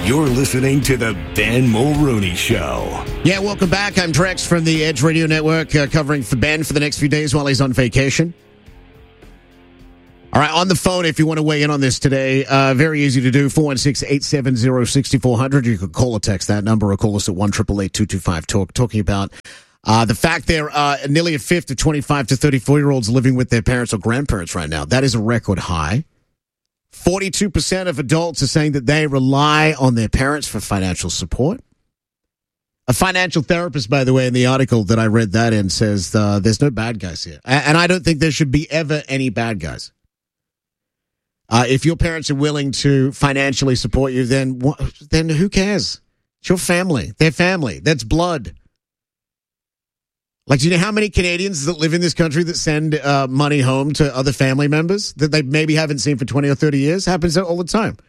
You're listening to the Ben Mulrooney Show. Yeah, welcome back. I'm Drex from the Edge Radio Network, covering for Ben for the next few days while he's on vacation. All right, on the phone, if you want to weigh in on this today, very easy to do, 416-870-6400. You could call or text that number or call us at 1-888-225-TALK, talking about the fact there are nearly a fifth of 25 to 34-year-olds living with their parents or grandparents right now. That is a record high. 42% of adults are saying that they rely on their parents for financial support. A financial therapist, by the way, in the article that I read that in says there's no bad guys here. And I don't think there should be ever any bad guys. If your parents are willing to financially support you, then who cares? It's your family. Their family. That's blood. Like, do you know how many Canadians that live in this country that send money home to other family members that they maybe haven't seen for 20 or 30 years? Happens all the time.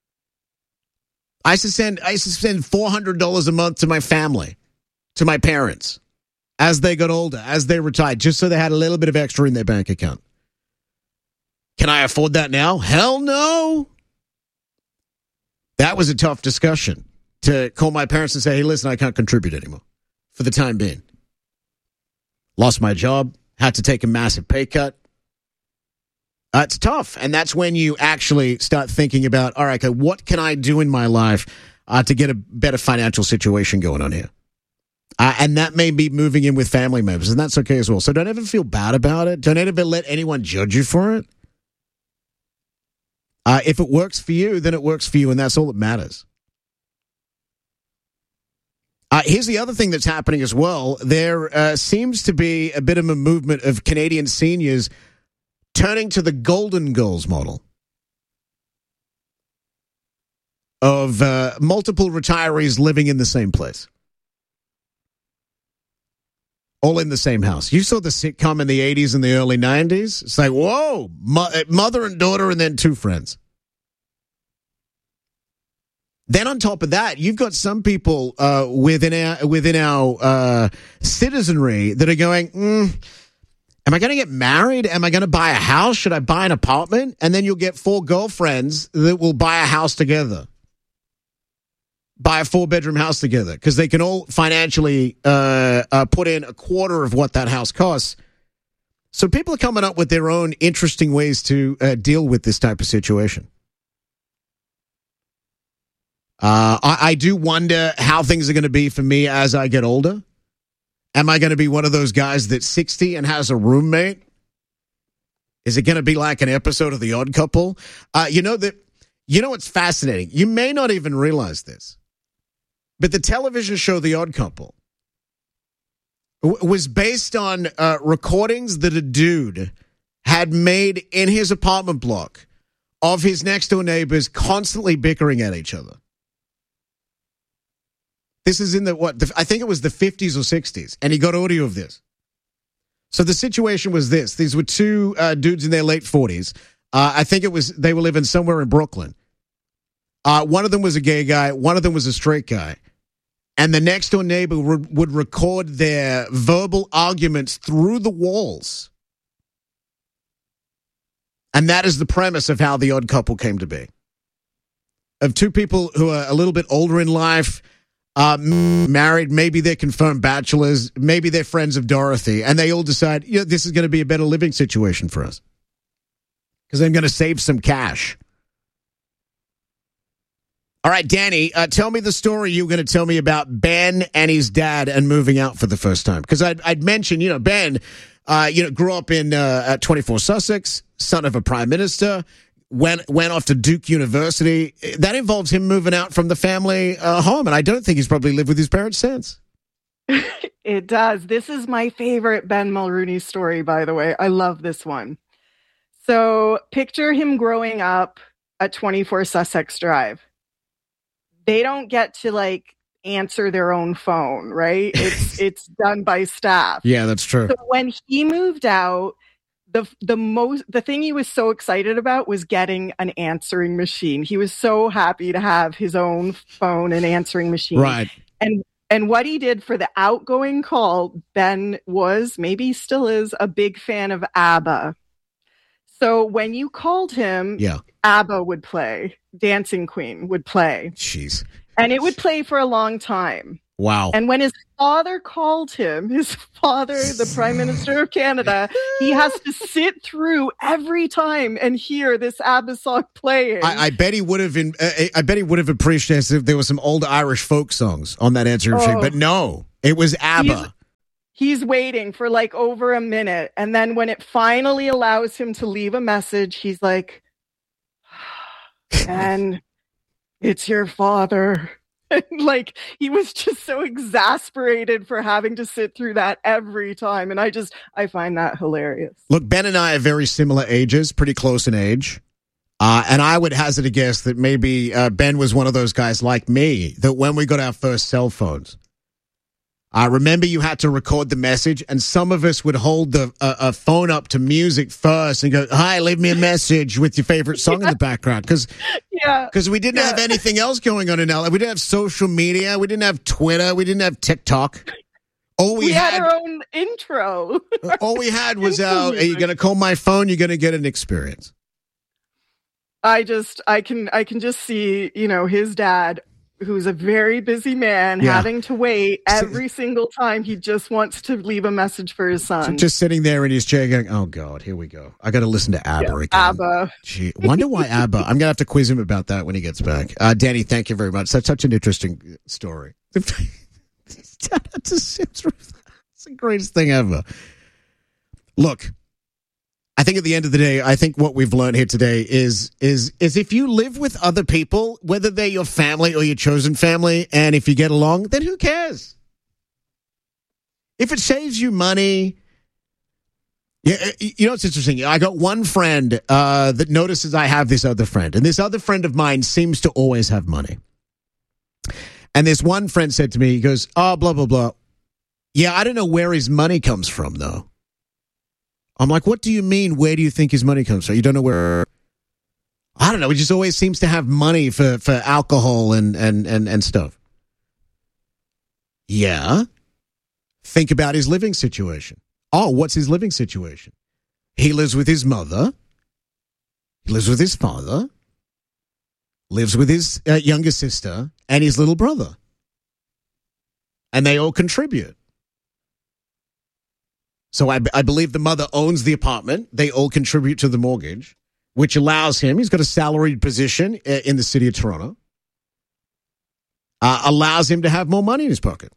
I used to send $400 a month to my family, to my parents, as they got older, as they retired, just so they had a little bit of extra in their bank account. Can I afford that now? Hell no. That was a tough discussion, to call my parents and say, hey, listen, I can't contribute anymore for the time being. Lost my job, had to take a massive pay cut. It's tough. And that's when you actually start thinking about, all right, okay, what can I do in my life to get a better financial situation going on here? And that may be moving in with family members, and that's okay as well. So don't ever feel bad about it. Don't ever let anyone judge you for it. If it works for you, then it works for you, and that's all that matters. Here's the other thing that's happening as well. There seems to be a bit of a movement of Canadian seniors turning to the Golden Girls model of multiple retirees living in the same place. All in the same house. You saw the sitcom in the 80s and the early 90s? It's like, whoa, mother and daughter and then two friends. Then on top of that, you've got some people within our citizenry that are going, am I going to get married? Am I going to buy a house? Should I buy an apartment? And then you'll get four girlfriends that will buy a house together. Buy a 4-bedroom house together because they can all financially put in a quarter of what that house costs. So people are coming up with their own interesting ways to deal with this type of situation. I do wonder how things are going to be for me as I get older. Am I going to be one of those guys that's 60 and has a roommate? Is it going to be like an episode of The Odd Couple? You know what's fascinating? You may not even realize this, but the television show The Odd Couple was based on recordings that a dude had made in his apartment block of his next door neighbors constantly bickering at each other. This is in I think it was the 50s or 60s, and he got audio of this. So the situation was this. These were two dudes in their late 40s. I think they were living somewhere in Brooklyn. One of them was a gay guy. One of them was a straight guy. And the next door neighbor would record their verbal arguments through the walls. And that is the premise of how The Odd Couple came to be. Of two people who are a little bit older in life, married, maybe they're confirmed bachelors, maybe they're friends of Dorothy, and they all decide, this is going to be a better living situation for us because I'm going to save some cash. All right, Danny, tell me the story you were going to tell me about Ben and his dad and moving out for the first time. Because I'd mentioned, Ben, grew up in 24 Sussex, son of a prime minister, went off to Duke University. That involves him moving out from the family home, and I don't think he's probably lived with his parents since. It does. This is my favorite Ben Mulrooney story, by the way. I love this one. So picture him growing up at 24 Sussex Drive. They don't get to answer their own phone, right? It's done by staff. Yeah, that's true. So when he moved out, the thing he was so excited about was getting an answering machine. He was so happy to have his own phone and answering machine. Right. And what he did for the outgoing call, Ben was, maybe still is, a big fan of ABBA. So when you called him, Yeah. ABBA would play. Dancing Queen would play. Jeez. And it would play for a long time. Wow. And when his father called him, his father, the Prime Minister of Canada, he has to sit through every time and hear this ABBA song playing. I bet he would have I bet he would have appreciated if there were some old Irish folk songs on that answering machine. But no, it was ABBA. He's waiting for like over a minute. And then when it finally allows him to leave a message, he's like, and it's your father. Like, he was just so exasperated for having to sit through that every time. And I find that hilarious. Look, Ben and I are very similar ages, pretty close in age. And I would hazard a guess that maybe Ben was one of those guys like me, that when we got our first cell phones, I remember you had to record the message, and some of us would hold the a phone up to music first and go, "Hi, leave me a message with your favorite song in the background," because we didn't have anything else going on in LA. We didn't have social media, we didn't have Twitter, we didn't have TikTok. We had our own intro. All we had was, "Are you going to call my phone? You're going to get an experience." I can just see, his dad, who's a very busy man, having to wait every single time he just wants to leave a message for his son. Just sitting there in his chair going, "Oh, God, here we go. I got to listen to ABBA again." ABBA. Gee, wonder why ABBA. I'm going to have to quiz him about that when he gets back. Danny, thank you very much. That's such an interesting story. It's the greatest thing ever. Look, I think at the end of the day, I think what we've learned here today is if you live with other people, whether they're your family or your chosen family, and if you get along, then who cares? If it saves you money, it's interesting. I got one friend that notices I have this other friend, and this other friend of mine seems to always have money. And this one friend said to me, he goes, "Oh, blah, blah, blah. Yeah, I don't know where his money comes from, though." I'm like, "What do you mean? Where do you think his money comes from? You don't know where?" "I don't know. He just always seems to have money for alcohol and stuff." Yeah. Think about his living situation. Oh, what's his living situation? He lives with his mother. He lives with his father. Lives with his younger sister and his little brother. And they all contribute. So I believe the mother owns the apartment. They all contribute to the mortgage, which allows him, he's got a salaried position in the city of Toronto, allows him to have more money in his pocket.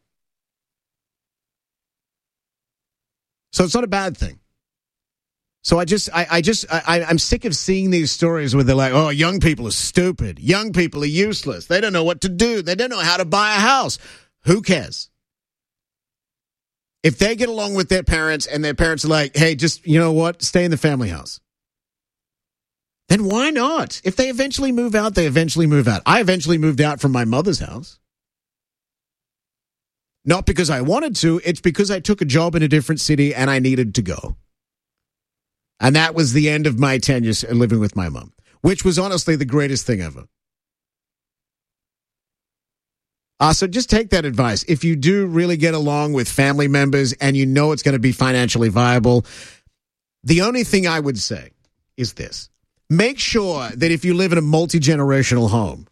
So it's not a bad thing. So I'm sick of seeing these stories where they're like, "Oh, young people are stupid. Young people are useless. They don't know what to do. They don't know how to buy a house." Who cares? If they get along with their parents and their parents are like, "Hey, just, you know what? Stay in the family house." Then why not? If they eventually move out, they eventually move out. I eventually moved out from my mother's house. Not because I wanted to. It's because I took a job in a different city and I needed to go. And that was the end of my tenure living with my mom, which was honestly the greatest thing ever. So just take that advice. If you do really get along with family members and you know it's going to be financially viable, the only thing I would say is this. Make sure that if you live in a multi-generational home,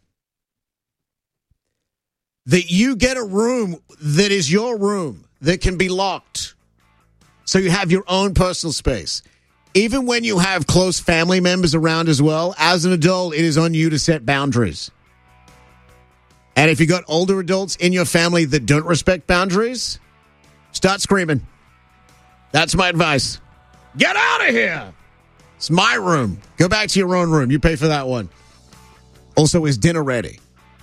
that you get a room that is your room, that can be locked, so you have your own personal space. Even when you have close family members around as well, as an adult, it is on you to set boundaries. And if you got older adults in your family that don't respect boundaries, start screaming. That's my advice. Get out of here. It's my room. Go back to your own room. You pay for that one. Also, is dinner ready?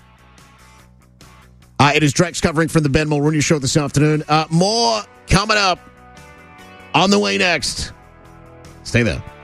It is Drex covering from the Ben Mulrooney Show this afternoon. More coming up on the way next. Stay there.